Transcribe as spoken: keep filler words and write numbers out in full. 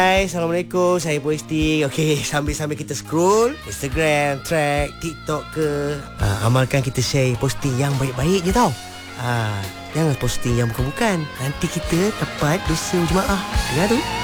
Hai, Assalamualaikum. Saya posting. Okey, sambil-sambil kita scroll Instagram, track, TikTok ke, uh, amalkan kita share posting yang baik-baik je tau. Ah, jangan posting yang bukan-bukan. Nanti kita dapat dosa jemaah. Dengar tu.